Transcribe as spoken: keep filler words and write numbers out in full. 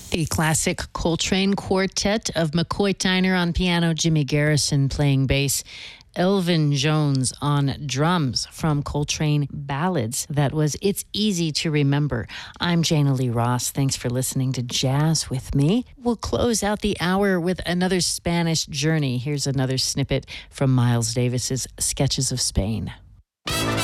The classic Coltrane Quartet of McCoy Tyner on piano, Jimmy Garrison playing bass, Elvin Jones on drums from Coltrane Ballads. That was It's Easy to Remember. I'm Jana Lee Ross. Thanks for listening to Jazz with me. We'll close out the hour with another Spanish journey. Here's another snippet from Miles Davis's Sketches of Spain.